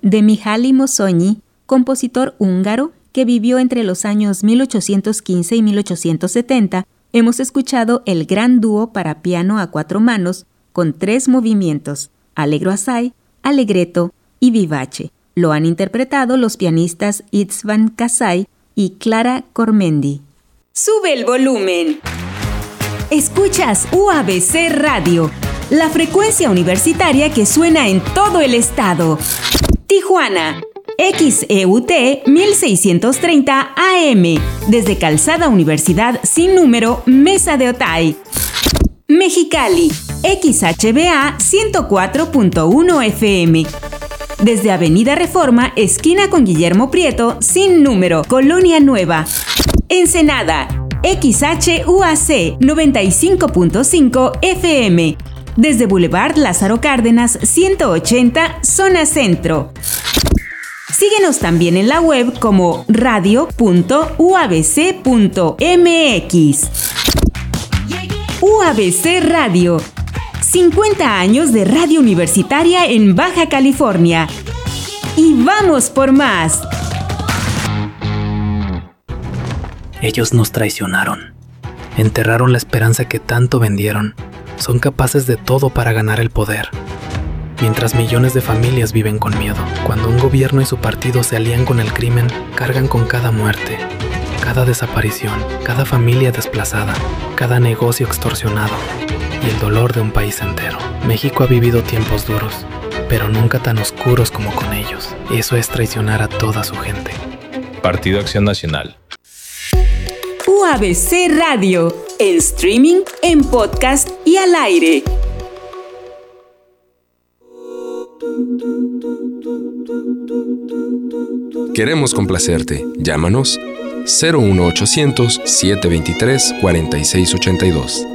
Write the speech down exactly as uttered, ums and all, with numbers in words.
De Mihály Moszonyi, compositor húngaro que vivió entre los años mil ochocientos quince y mil ochocientos setenta, hemos escuchado el gran dúo para piano a cuatro manos con tres movimientos, Allegro assai, Allegretto y Vivace. Lo han interpretado los pianistas István Kasai y Clara Cormendi. ¡Sube el volumen! Escuchas U A B C Radio, la frecuencia universitaria que suena en todo el estado. Tijuana, X E U T mil seiscientos treinta A M, desde Calzada Universidad sin número, Mesa de Otay. Mexicali, X H B A ciento cuatro punto uno F M, desde Avenida Reforma, esquina con Guillermo Prieto, sin número, Colonia Nueva. Ensenada, X H U A C noventa y cinco punto cinco F M, desde Boulevard Lázaro Cárdenas ciento ochenta, zona centro. Síguenos también en la web como radio punto u a b c punto m x. U A B C Radio, cincuenta años de radio universitaria en Baja California. ¡Y vamos por más! Ellos nos traicionaron. Enterraron la esperanza que tanto vendieron. Son capaces de todo para ganar el poder. Mientras millones de familias viven con miedo. Cuando un gobierno y su partido se alían con el crimen, cargan con cada muerte, cada desaparición, cada familia desplazada, cada negocio extorsionado y el dolor de un país entero. México ha vivido tiempos duros, pero nunca tan oscuros como con ellos. Eso es traicionar a toda su gente. Partido Acción Nacional. U A B C Radio, en streaming, en podcast y al aire. Queremos complacerte. Llámanos cero uno ochocientos, setecientos veintitrés, cuarenta y seis ochenta y dos.